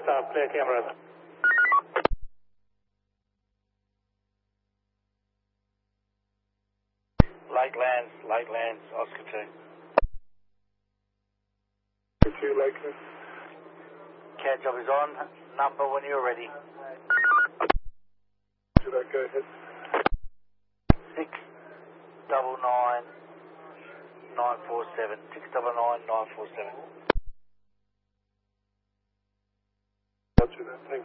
stop, clear cameras. Lakelands, Oscar 2. Oscar 2, Lakeland. CAD job is on, number when you're ready. Should I go ahead? 699947. 699947. Roger that, thank you.